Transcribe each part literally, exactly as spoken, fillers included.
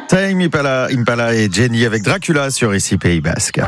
Tame Impala, Impala et Jenny avec Dracula sur ici Pays Basque.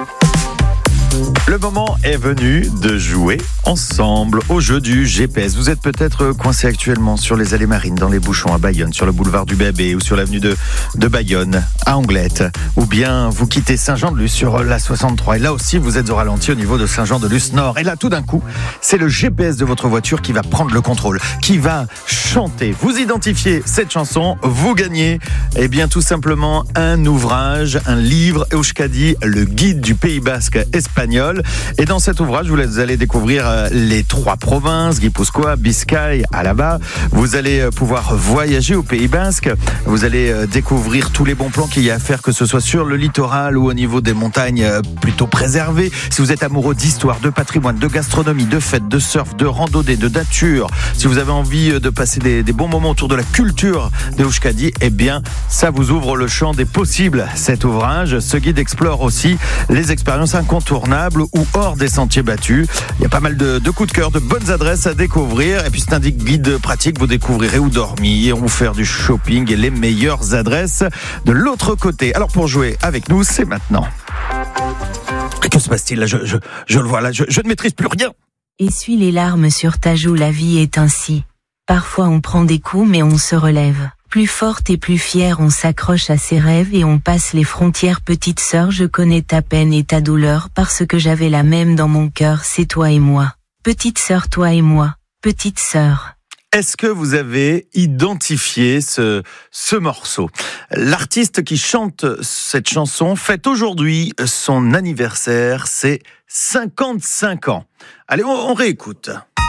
Le moment est venu de jouer ensemble au jeu du G P S. Vous êtes peut-être coincé actuellement sur les allées marines, dans les bouchons à Bayonne, sur le boulevard du Bébé ou sur l'avenue de, de Bayonne à Anglette. Ou bien vous quittez Saint-Jean-de-Luz sur la soixante-trois. Et là aussi, vous êtes au ralenti au niveau de Saint-Jean-de-Luz Nord. Et là, tout d'un coup, c'est le G P S de votre voiture qui va prendre le contrôle, qui va chanter. Vous identifiez cette chanson, vous gagnez, eh bien, tout simplement un ouvrage, un livre, Euskadi, le guide du Pays Basque espagnol. Et dans cet ouvrage, vous allez découvrir les trois provinces, Guipuscoa, Biscaye, Álava. Vous allez pouvoir voyager au Pays Basque. Vous allez découvrir tous les bons plans qu'il y a à faire, que ce soit sur le littoral ou au niveau des montagnes plutôt préservées. Si vous êtes amoureux d'histoire, de patrimoine, de gastronomie, de fêtes, de surf, de randonnée, de nature, si vous avez envie de passer des, des bons moments autour de la culture de Euskadi, eh bien, ça vous ouvre le champ des possibles, cet ouvrage. Ce guide explore aussi les expériences incontournables ou hors des sentiers battus. Il y a pas mal de, de coups de cœur, de bonnes adresses à découvrir. Et puis c'est un guide pratique, vous découvrirez où dormir, où faire du shopping et les meilleures adresses de l'autre côté. Alors pour jouer avec nous, c'est maintenant. Que se passe-t-il là, je, je, je le vois là, je, je ne maîtrise plus rien. Essuie les larmes sur ta joue, la vie est ainsi. Parfois on prend des coups mais on se relève. Plus forte et plus fière, on s'accroche à ses rêves et on passe les frontières. Petite sœur, je connais ta peine et ta douleur parce que j'avais la même dans mon cœur, c'est toi et moi. Petite sœur, toi et moi. Petite sœur. Est-ce que vous avez identifié ce, ce morceau ? L'artiste qui chante cette chanson fête aujourd'hui son anniversaire, c'est cinquante-cinq ans. Allez, on, on réécoute.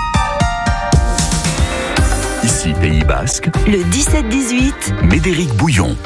Ici Pays Basque, le dix-sept dix-huit, Médéric Bouillon.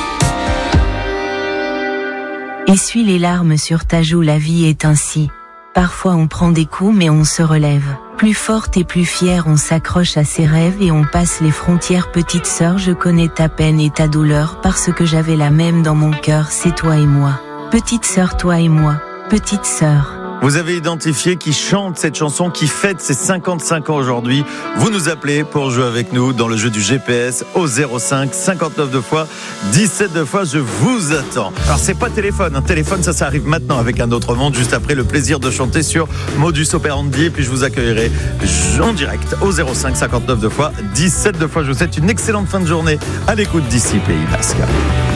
Essuie les larmes sur ta joue, la vie est ainsi. Parfois on prend des coups mais on se relève. Plus forte et plus fière, on s'accroche à ses rêves et on passe les frontières. Petite sœur, je connais ta peine et ta douleur parce que j'avais la même dans mon cœur, c'est toi et moi. Petite sœur, toi et moi. Petite sœur. Vous avez identifié qui chante cette chanson, qui fête ses cinquante-cinq ans aujourd'hui. Vous nous appelez pour jouer avec nous dans le jeu du G P S au zéro cinq cinquante-neuf deux fois, dix-sept deux fois. Je vous attends. Alors c'est pas téléphone, un téléphone ça, ça arrive maintenant avec un autre monde, juste après le plaisir de chanter sur Modus Operandi. Et puis je vous accueillerai en direct au zéro cinq cinquante-neuf deux fois, dix-sept deux fois. Je vous souhaite une excellente fin de journée à l'écoute d'ici Pays Basque.